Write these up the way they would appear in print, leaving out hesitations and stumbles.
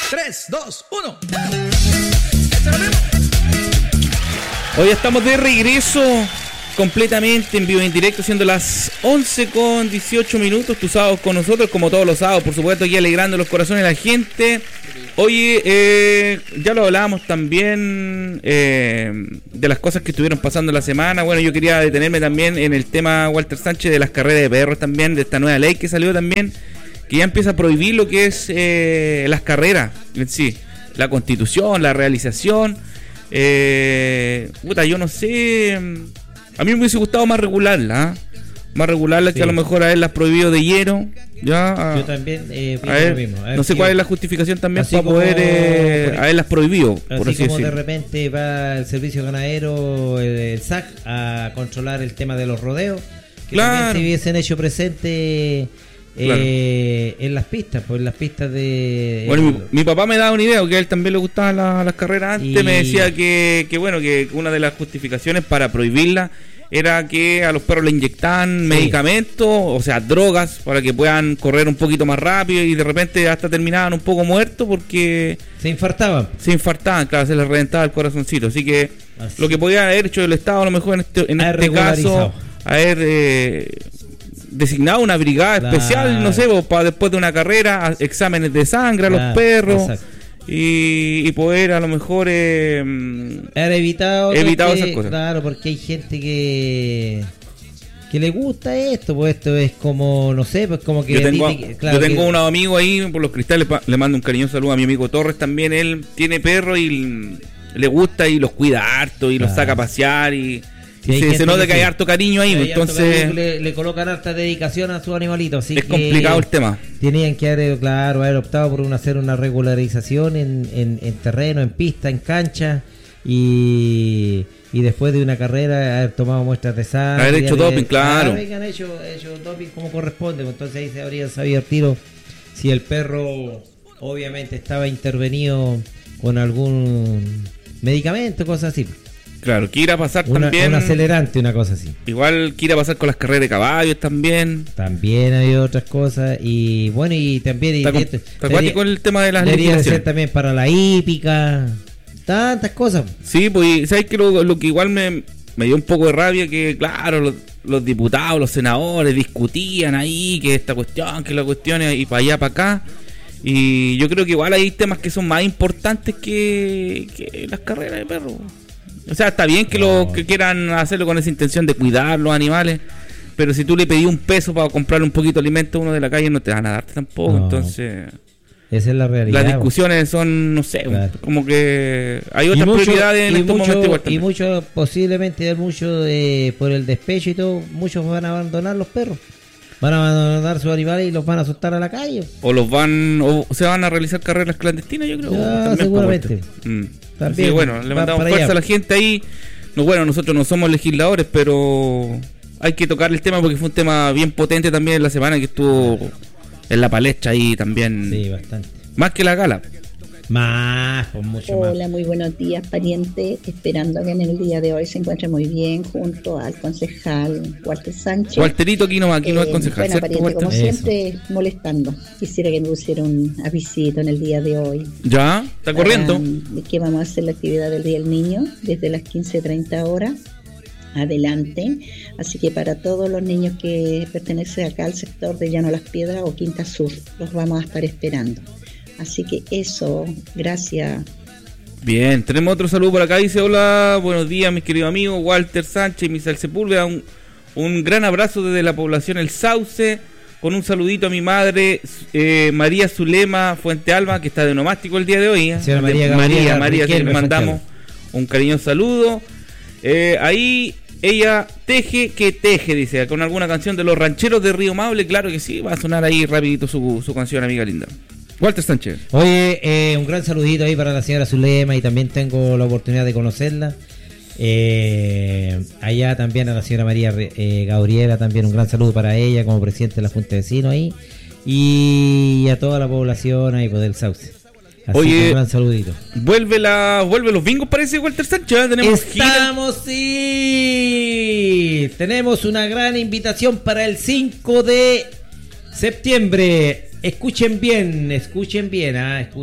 3, 2, 1. Hoy estamos de regreso completamente en vivo, en directo, siendo las 11:18. Tu sábado con nosotros, como todos los sábados, por supuesto, aquí alegrando los corazones de la gente. Oye, ya lo hablábamos también de las cosas que estuvieron pasando la semana. Bueno, yo quería detenerme también en el tema, Walter Sánchez, de las carreras de perros también, de esta nueva ley que salió también, que ya empieza a prohibir lo que es las carreras en sí, la constitución, la realización. Yo no sé, a mí me hubiese gustado más regularla, sí, que a lo mejor a él las prohibido de lleno. Yo también lo mismo. No sé cuál es la justificación también para poder a él las prohibido, por así como decirlo. De repente va el servicio ganadero, el SAC, a controlar el tema de los rodeos, que también se hubiesen hecho presente en las pistas, pues en las pistas de... Bueno, mi papá me daba una idea, que a él también le gustaban las carreras antes, me decía que una de las justificaciones para prohibirla era que a los perros le inyectaban medicamentos, o sea, drogas, para que puedan correr un poquito más rápido, y de repente hasta terminaban un poco muertos porque... Se infartaban, claro, se les reventaba el corazoncito. Así que lo que podía haber hecho el Estado a lo mejor en este caso, haber designado una brigada especial, no sé, para después de una carrera, exámenes de sangre a los perros. Y poder a lo mejor haber evitado esas cosas. Claro, porque hay gente que le gusta esto, pues esto es como, no sé, pues como que... Yo tengo unos amigos ahí por los cristales, le mando un cariñoso saludo a mi amigo Torres también. Él tiene perro y le gusta y los cuida harto y los saca a pasear y... Se nota que hay harto cariño ahí, entonces le colocan harta dedicación a su animalito, así es que complicado el tema. Tenían que haber optado por hacer una regularización en terreno, en pista, en cancha, y después de una carrera haber tomado muestras de sangre, haber hecho doping, claro. Haber hecho doping como corresponde, entonces ahí se habría sabido el tiro si el perro obviamente estaba intervenido con algún medicamento, cosas así. Claro, que irá a pasar también... Un acelerante, una cosa así. Igual que irá a pasar con las carreras de caballos también. También hay otras cosas. Y bueno, y también... Está acuático el tema de las legislaciones. Debería ser también para la hípica. Tantas cosas. Sí, pues, ¿sabes qué? Lo que igual me dio un poco de rabia, que claro, los diputados, los senadores discutían ahí, que esta cuestión, que la cuestión, y para allá, para acá. Y yo creo que igual hay temas que son más importantes que las carreras de perros. O sea, está bien que quieran hacerlo con esa intención de cuidar los animales, pero si tú le pedís un peso para comprarle un poquito de alimento a uno de la calle, no te van a darte tampoco. Entonces, esa es la realidad. Las discusiones son, no sé, como que hay otras prioridades en estos momentos. Y muchos, posiblemente por el despecho y todo, muchos van a abandonar los perros. Van a abandonar sus animales y los van a soltar a la calle. O se van a realizar carreras clandestinas, yo creo. Seguramente. Así que bueno, le mandamos fuerza a la gente ahí. Nosotros no somos legisladores, pero hay que tocar el tema porque fue un tema bien potente también en la semana, que estuvo en la palestra ahí también. Sí, bastante. Más que la gala. Mucho más. Hola, muy buenos días, pariente. Esperando que en el día de hoy se encuentre muy bien junto al concejal Walter Sánchez. Walterito, aquí no es concejal. Bueno, pariente, como siempre, molestando. Quisiera que me pusiera un avisito en el día de hoy. ¿Ya? ¿Está corriendo? Que vamos a hacer la actividad del Día del Niño desde las 15:30 horas. Adelante, así que para todos los niños que pertenecen acá al sector de Llano Las Piedras o Quinta Sur, los vamos a estar esperando. Así que eso, gracias. Bien, tenemos otro saludo por acá. Dice: hola, buenos días mis queridos amigos, Walter Sánchez y Misael Sepúlveda. Un gran abrazo desde la población El Sauce, con un saludito a mi madre María Zulema Fuente Alba, que está de nomástico el día de hoy. María, que le mandamos un cariñoso saludo. Ahí ella teje, dice, con alguna canción de los rancheros de Río Maule. Claro que sí, va a sonar ahí rapidito su canción, amiga linda. Walter Sánchez. Oye, un gran saludito ahí para la señora Zulema, y también tengo la oportunidad de conocerla. Allá también a la señora María Gabriela, también un gran saludo para ella como presidente de la Junta de Vecinos ahí, y a toda la población ahí por el Sauce. Así. Oye, un gran saludito. Vuelve los bingos, parece, Walter Sánchez. Tenemos una gran invitación para el 5 de septiembre. escuchen bien, escuchen bien.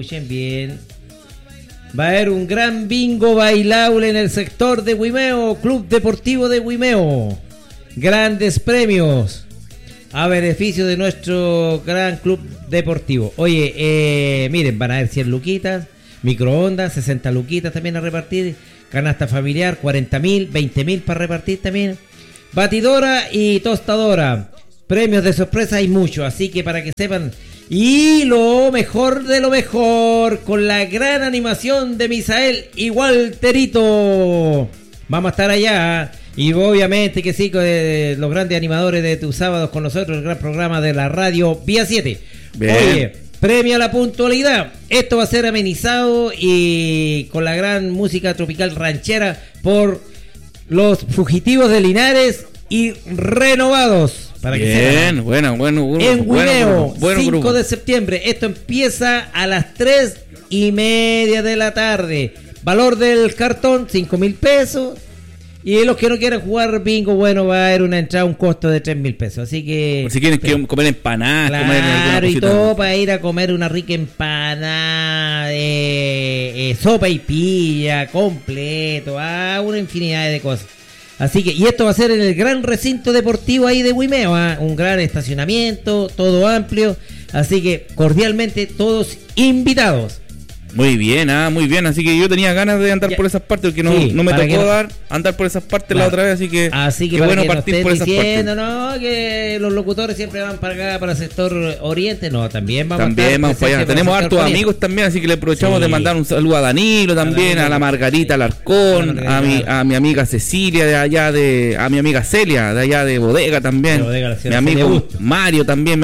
Va a haber un gran bingo bailable en el sector de Huimeo, Club Deportivo de Huimeo. Grandes premios a beneficio de nuestro gran club deportivo. Oye, miren, van a haber 100 luquitas, microondas, 60 luquitas también a repartir, canasta familiar, 40.000, 20.000 para repartir también, batidora y tostadora. Premios de sorpresa hay muchos, así que para que sepan. Y lo mejor de lo mejor, con la gran animación de Misael y Walterito. Vamos a estar allá. Y obviamente que sí, con los grandes animadores de tus sábados con nosotros, el gran programa de la radio Vía 7. Bien. Oye, premia la puntualidad. Esto va a ser amenizado y con la gran música tropical ranchera por los Fugitivos de Linares y Renovados. Para que bien, bueno. En Huimeo, 5 de septiembre. Esto empieza a las 3:30 de la tarde. Valor del cartón, 5.000 pesos. Y los que no quieran jugar bingo, bueno, va a haber una entrada, un costo de 3.000 pesos. Así que... Por si quieren comer empanadas, claro, y todo para ir a comer una rica empanada, sopa y pilla, completo, una infinidad de cosas. Así que, y esto va a ser en el gran recinto deportivo ahí de Huimeo, un gran estacionamiento, todo amplio, así que cordialmente todos invitados. Muy bien, así que yo tenía ganas de andar por esas partes, porque no me tocó andar por esas partes la otra vez, así que qué bueno partir por esas partes. No, que los locutores siempre van para acá, para el sector oriente, no, también vamos para allá. Tenemos hartos amigos también, así que le aprovechamos de mandar un saludo a Danilo también, a la Margarita Alarcón, a mi amiga Cecilia de allá a mi amiga Celia de allá de Bodega también, mi amigo Mario también,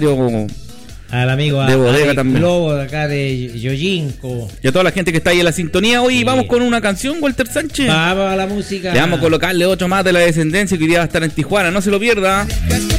al amigo de Bodega también. Globo de acá de Yoyinco. Y a toda la gente que está ahí en la sintonía. Hoy vamos con una canción, Walter Sánchez. Vamos a la música. Le vamos a colocarle otro más de La Descendencia, que hoy día va a estar en Tijuana. No se lo pierda.